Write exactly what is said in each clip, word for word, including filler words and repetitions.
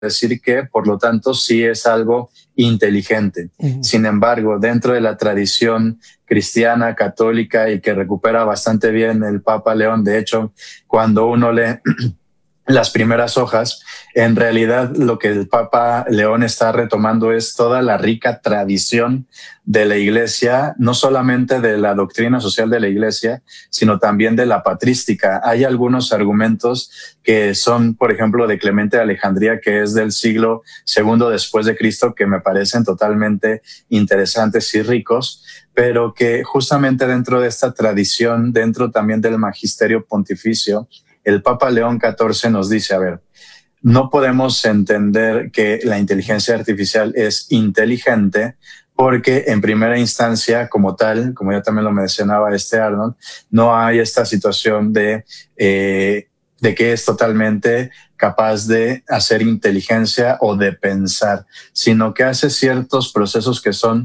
decir que, por lo tanto, sí es algo inteligente. Uh-huh. Sin embargo, dentro de la tradición cristiana, católica, y que recupera bastante bien el Papa León, de hecho, cuando uno lee las primeras hojas, en realidad lo que el Papa León está retomando es toda la rica tradición de la Iglesia, no solamente de la doctrina social de la Iglesia, sino también de la patrística. Hay algunos argumentos que son, por ejemplo, de Clemente de Alejandría, que es del siglo segundo después de Cristo, que me parecen totalmente interesantes y ricos, pero que justamente dentro de esta tradición, dentro también del magisterio pontificio, el Papa León catorce nos dice, a ver, no podemos entender que la inteligencia artificial es inteligente porque en primera instancia, como tal, como ya también lo mencionaba este Arnold, no hay esta situación de, eh, de que es totalmente capaz de hacer inteligencia o de pensar, sino que hace ciertos procesos que son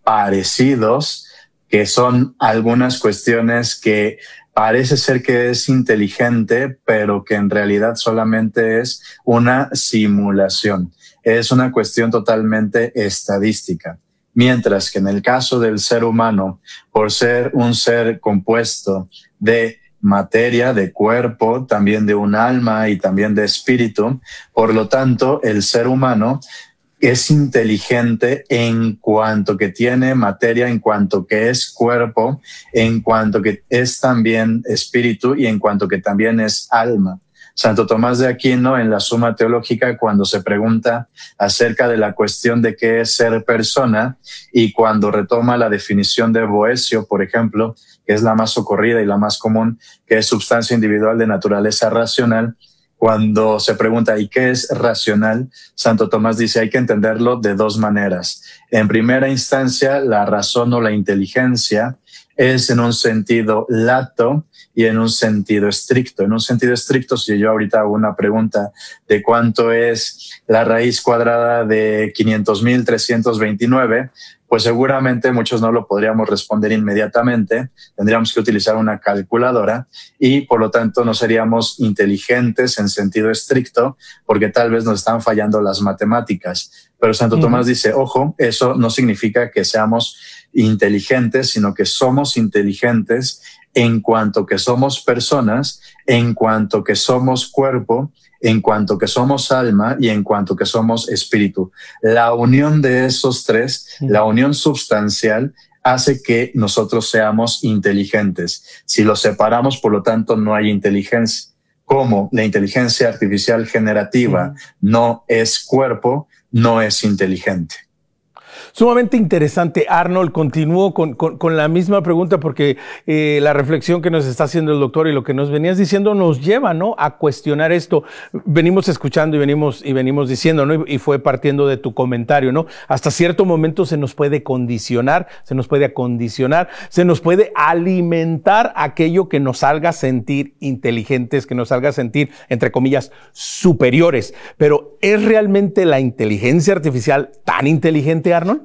parecidos, que son algunas cuestiones que parece ser que es inteligente, pero que en realidad solamente es una simulación. Es una cuestión totalmente estadística. Mientras que en el caso del ser humano, por ser un ser compuesto de materia, de cuerpo, también de un alma y también de espíritu, por lo tanto, el ser humano es inteligente en cuanto que tiene materia, en cuanto que es cuerpo, en cuanto que es también espíritu y en cuanto que también es alma. Santo Tomás de Aquino, en la Suma Teológica, cuando se pregunta acerca de la cuestión de qué es ser persona, y cuando retoma la definición de Boecio, por ejemplo, que es la más socorrida y la más común, que es sustancia individual de naturaleza racional, cuando se pregunta ¿y qué es racional? Santo Tomás dice hay que entenderlo de dos maneras. En primera instancia, la razón o la inteligencia es en un sentido lato y en un sentido estricto. En un sentido estricto, si yo ahorita hago una pregunta de cuánto es la raíz cuadrada de quinientos mil trescientos veintinueve, pues seguramente muchos no lo podríamos responder inmediatamente. Tendríamos que utilizar una calculadora y por lo tanto no seríamos inteligentes en sentido estricto porque tal vez nos están fallando las matemáticas. Pero Santo uh-huh. Tomás dice, ojo, eso no significa que seamos inteligentes, sino que somos inteligentes en cuanto que somos personas, en cuanto que somos cuerpo, en cuanto que somos alma y en cuanto que somos espíritu. La unión de esos tres, sí. la unión substancial, hace que nosotros seamos inteligentes. Si los separamos, por lo tanto, no hay inteligencia. Como la inteligencia artificial generativa sí. no es cuerpo, no es inteligente. Sumamente interesante. Arnold, continúo con, con, con la misma pregunta porque eh, la reflexión que nos está haciendo el doctor y lo que nos venías diciendo nos lleva, ¿no?, a cuestionar esto. Venimos escuchando y venimos, y venimos diciendo, ¿no?, y, y fue partiendo de tu comentario, ¿no? Hasta cierto momento se nos puede condicionar, se nos puede acondicionar, se nos puede alimentar aquello que nos haga sentir inteligentes, que nos haga sentir, entre comillas, superiores. Pero ¿es realmente la inteligencia artificial tan inteligente, Arnold?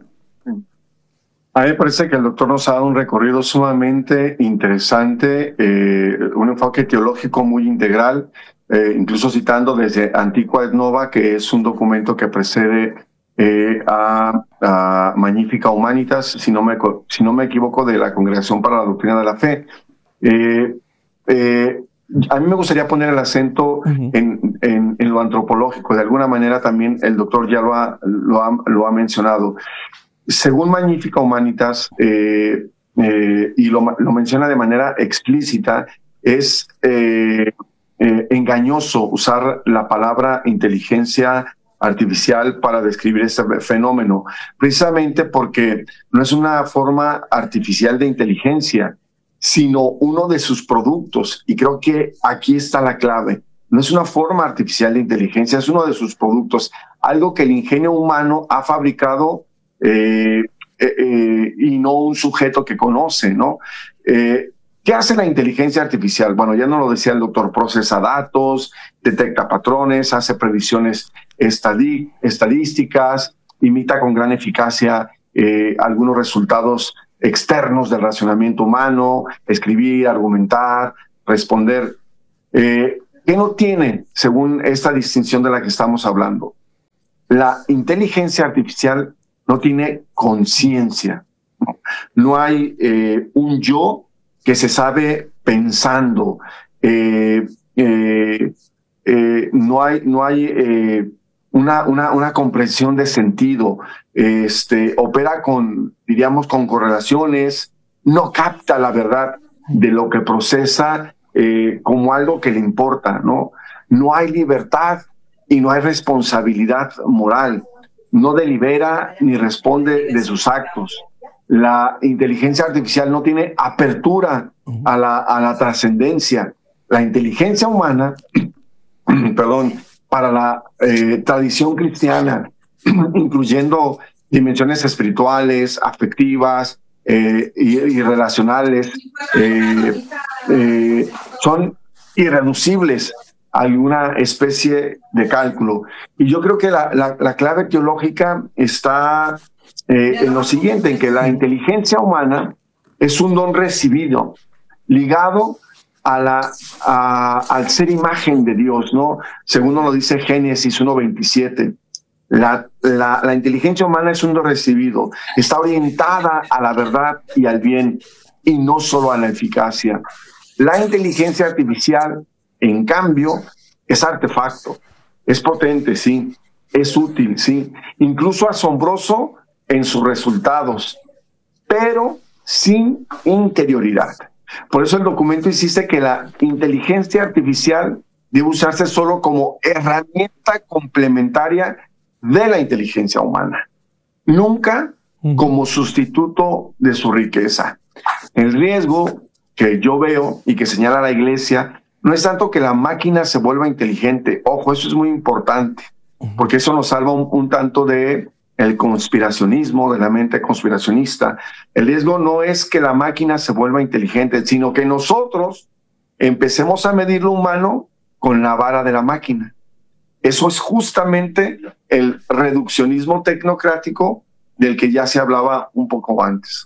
A mí me parece que el doctor nos ha dado un recorrido sumamente interesante, eh, un enfoque teológico muy integral, eh, incluso citando desde Antiqua et Nova, que es un documento que precede eh, a, a Magnificat Humanitas, si no, me, si no me equivoco, de la Congregación para la Doctrina de la Fe. Eh, eh, a mí me gustaría poner el acento uh-huh. en, en, en lo antropológico. De alguna manera también el doctor ya lo ha, lo ha, lo ha mencionado. Según Magnificat Humanitas, eh, eh, y lo, lo menciona de manera explícita, es eh, eh, engañoso usar la palabra inteligencia artificial para describir este fenómeno, precisamente porque no es una forma artificial de inteligencia, sino uno de sus productos. Y creo que aquí está la clave. No es una forma artificial de inteligencia, es uno de sus productos, algo que el ingenio humano ha fabricado Eh, eh, eh, y no un sujeto que conoce, ¿no? Eh, ¿Qué hace la inteligencia artificial? Bueno, ya nos lo decía el doctor, procesa datos, detecta patrones, hace previsiones estadí estadísticas, imita con gran eficacia eh, algunos resultados externos del razonamiento humano, escribir, argumentar, responder. Eh, ¿Qué no tiene, según esta distinción de la que estamos hablando? La inteligencia artificial no tiene conciencia. No, no hay eh, un yo que se sabe pensando. Eh, eh, eh, no hay, no hay eh, una, una, una comprensión de sentido. Este, opera con, diríamos, con correlaciones, no capta la verdad de lo que procesa eh, como algo que le importa, ¿no? No hay libertad y no hay responsabilidad moral. No delibera ni responde de sus actos. La inteligencia artificial no tiene apertura a la, a la trascendencia. La inteligencia humana, perdón, para la eh, tradición cristiana, incluyendo dimensiones espirituales, afectivas eh, y, y relacionales, eh, eh, son irreducibles a alguna especie de cálculo. Y yo creo que la, la, la clave teológica está eh, en lo siguiente, en que la inteligencia humana es un don recibido, ligado a la, a, al ser imagen de Dios, ¿no? Según nos lo dice Génesis uno veintisiete. La, la, la inteligencia humana es un don recibido, está orientada a la verdad y al bien, y no solo a la eficacia. La inteligencia artificial, en cambio, es artefacto, es potente, sí, es útil, sí, incluso asombroso en sus resultados, pero sin interioridad. Por eso el documento insiste que la inteligencia artificial debe usarse solo como herramienta complementaria de la inteligencia humana, nunca como sustituto de su riqueza. El riesgo que yo veo y que señala la Iglesia no es tanto que la máquina se vuelva inteligente. Ojo, eso es muy importante, porque eso nos salva un, un tanto de el conspiracionismo, de la mente conspiracionista. El riesgo no es que la máquina se vuelva inteligente, sino que nosotros empecemos a medir lo humano con la vara de la máquina. Eso es justamente el reduccionismo tecnocrático del que ya se hablaba un poco antes.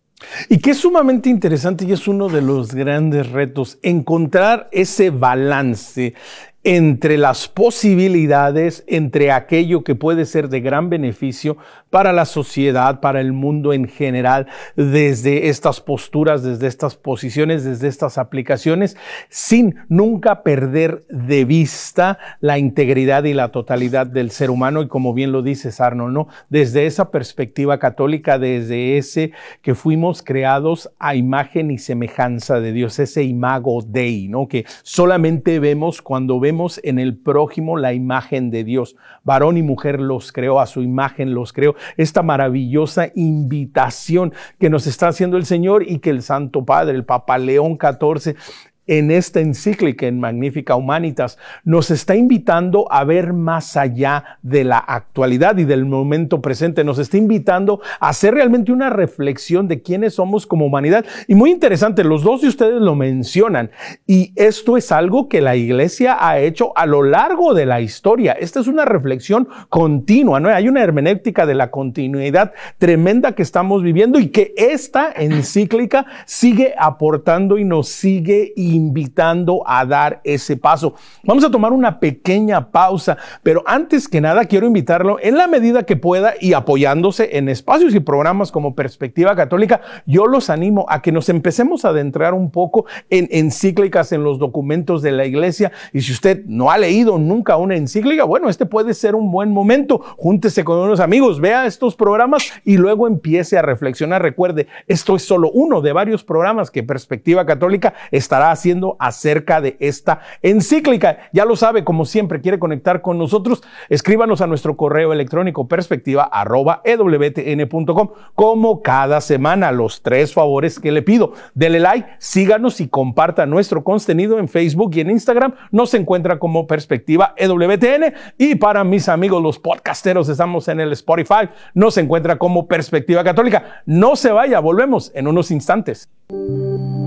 Y que es sumamente interesante y es uno de los grandes retos, encontrar ese balance entre las posibilidades, entre aquello que puede ser de gran beneficio para la sociedad, para el mundo en general, desde estas posturas, desde estas posiciones, desde estas aplicaciones, sin nunca perder de vista la integridad y la totalidad del ser humano. Y como bien lo dices, Arnold, ¿no? Desde esa perspectiva católica, desde ese que fuimos creados a imagen y semejanza de Dios, ese imago Dei, ¿no? Que solamente vemos cuando vemos en el prójimo la imagen de Dios. Varón y mujer los creó, a su imagen los creó. Esta maravillosa invitación que nos está haciendo el Señor y que el Santo Padre, el Papa León catorce, en esta encíclica en Magnificat Humanitas, nos está invitando a ver más allá de la actualidad y del momento presente. Nos está invitando a hacer realmente una reflexión de quiénes somos como humanidad. Y muy interesante, los dos de ustedes lo mencionan. Y esto es algo que la Iglesia ha hecho a lo largo de la historia. Esta es una reflexión continua, ¿no? Hay una hermenéutica de la continuidad tremenda que estamos viviendo y que esta encíclica sigue aportando y nos sigue invitando a dar ese paso. Vamos a tomar una pequeña pausa, pero antes que nada quiero invitarlo en la medida que pueda y apoyándose en espacios y programas como Perspectiva Católica. Yo los animo a que nos empecemos a adentrar un poco en encíclicas, en los documentos de la Iglesia. Y si usted no ha leído nunca una encíclica, bueno, este puede ser un buen momento. Júntese con unos amigos, vea estos programas y luego empiece a reflexionar. Recuerde, esto es solo uno de varios programas que Perspectiva Católica estará haciendo acerca de esta encíclica. Ya lo sabe, como siempre, quiere conectar con nosotros, escríbanos a nuestro correo electrónico perspectiva arroba e w t n punto com. Como cada semana, los tres favores que le pido: dele like, síganos y comparta nuestro contenido en Facebook y en Instagram. Nos encuentra como Perspectiva E W T N, y para mis amigos los podcasteros, estamos en el Spotify, nos encuentra como Perspectiva Católica. No se vaya, volvemos en unos instantes.